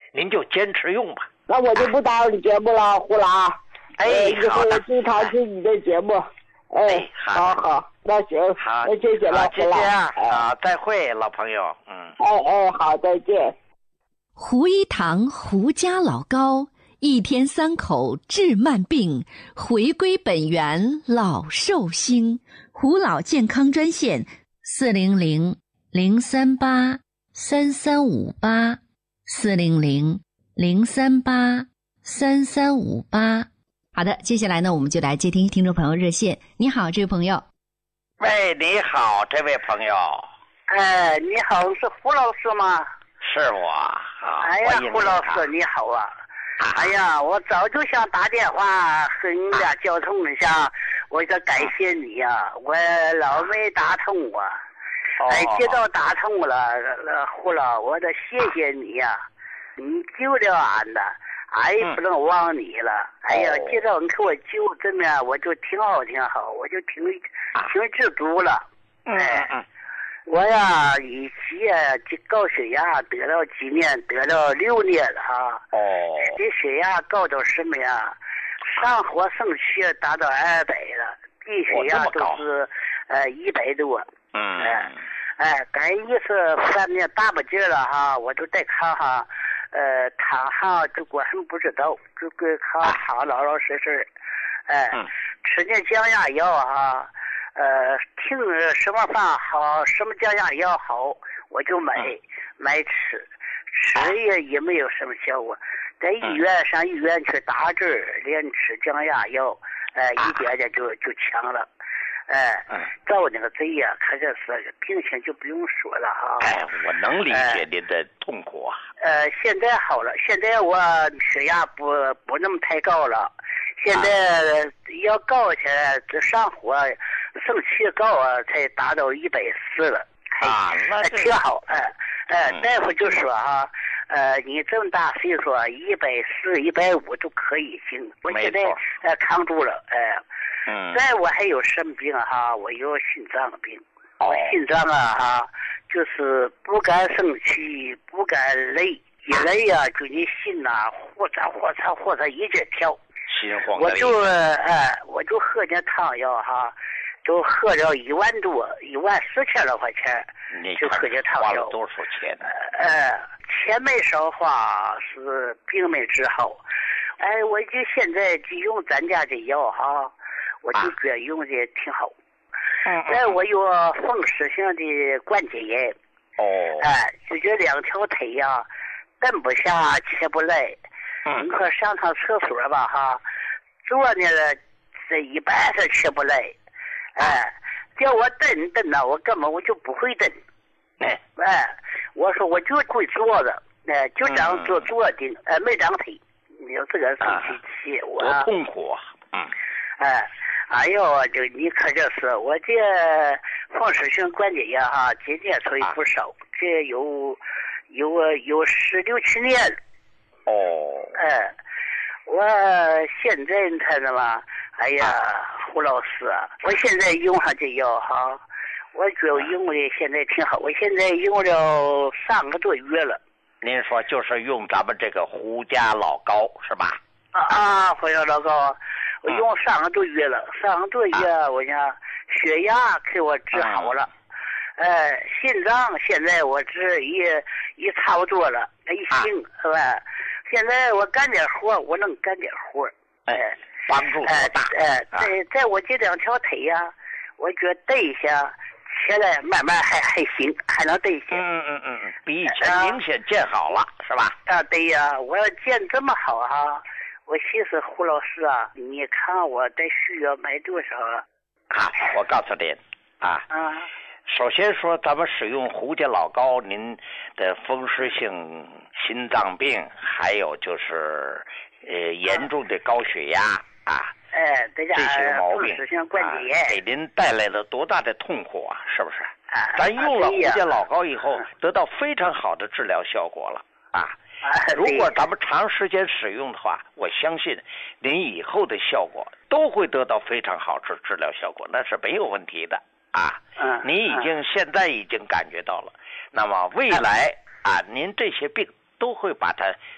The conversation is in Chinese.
您就坚持用吧。 那我就不打扰你节目了，胡老。以后我经常听你的节目。好，那行， 好， 那谢谢了，胡老。 好，再会，老朋友。 好，再见。 胡一堂胡家老高，一天3口治慢病，回归本源老寿星。胡老健康专线400-038-3358，400-038-3358。好的，接下来呢，我们就来接听听众朋友热线。你好，这位朋友。 喂，你好，这位朋友。 你好，是胡老师吗？ 是我。 哎呀，胡老师你好啊！哎呀，我早就想打电话和你俩交通一下，我说感谢你呀，我老没打通啊。接到打通了，胡老，我得谢谢你呀，你救了俺的。俺也不能忘你了。哎呀，接到你给我救，真的我就挺好，我就挺知足了。我呀，以前这高血压得了几年，得了6年了哈。这血压高到什么呀？上火上气达到200了，低血压都是100多。赶一是犯面大不劲了哈，我就在看哈。躺上就我还不知道，就跟躺老老实实，吃点降压药哈，听什么饭好，什么降压药好，我就买吃也没有什么效果，在上医院去打针，连吃降压药，一点点就强了。照那个贼呀，可这是病情就不用说了哈。 我能理解您的痛苦啊。 现在好了，现在我血压不那么太高了，现在要高起来，这上火、生气高啊，才达到140了。 那挺好。大夫就说哈，你这么大岁数，140、150都可以行。我现在扛住了。再我还有什么病哈？我有心脏病。我心脏哈，就是不敢生气，不敢累，一累呀，就你心呐，火车一直跳。 心慌。 我就喝点汤药哈，都喝了1万多，14000多块钱，就喝点汤药。 花了多少钱呢？ 钱没少花，是病没治好。我就现在就用咱家的药哈。我就觉得用的挺好。我有风湿性的关节炎。就这2条腿呀，蹬不下，起不来。你可上趟厕所吧哈，坐呢这一半是起不来。叫我蹬呢，我根本我就不会蹬。我说我就会坐着，就这样坐的，没长腿。你说这个生气，我多痛苦啊！ 哎呦，就你可这是我这风湿性关节炎哈，今年所以不少，这有16、17年了。我现在你看着吗？哎呀，胡老师啊，我现在用上这药哈，我觉得用的现在挺好，我现在用了3个多月了。 您说就是用咱们这个胡家老高是吧？ 胡家老高。我用3个多月了，3个多月，我想血压给我治好了，心脏现在我治也差不多了，一行是吧？现在我干点活，我能干点活， 帮助多大？ 在我这2条腿呀，我觉得蹬一下，起来慢慢还行，还能蹬一下。 比以前明显见好了，是吧？ 对呀，我要见这么好哈。我寻思胡老师啊，你看我得需要买多少我告诉您首先说咱们使用胡家老高，您的风湿性心脏病，还有就是严重的高血压这些毛病给您带来了多大的痛苦啊，是不是？咱用了胡家老高以后，得到非常好的治疗效果了如果咱们长时间使用的话，我相信您以后的效果都会得到非常好的治疗效果，那是没有问题的您现在已经感觉到了，那么未来您这些病都会把它